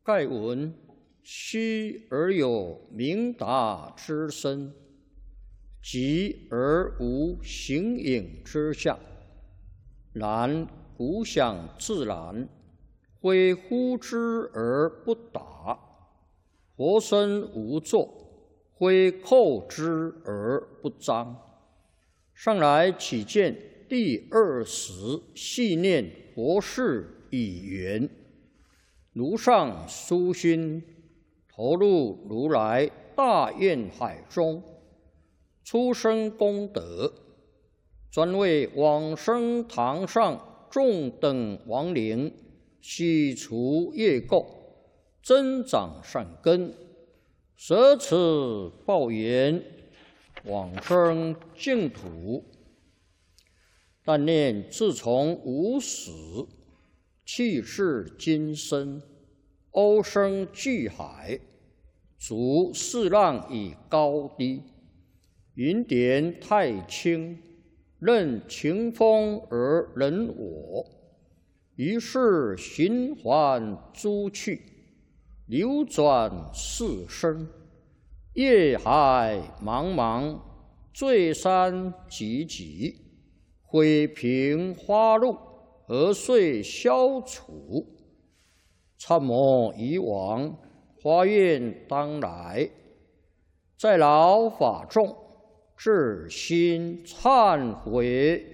盖闻虚而有明达之身，寂而无形影之相。然古想自然，非呼之而不答；活生无作，非叩之而不彰。上来起见第20细念佛事已圆，如上殊心，投入如来大愿海中，出生功德，专为往生堂上众等亡灵洗除业垢，增长善根，舍此报缘，往生净土。但念自从无始，气世今生，欧生巨海，逐四浪以高低，云点太清，任情风而人我。于是循环诸趣，流转四生，业海茫茫，罪山积积，毁平花路，何遂消除？参谋以往，发愿当来，在劳法众，至心忏悔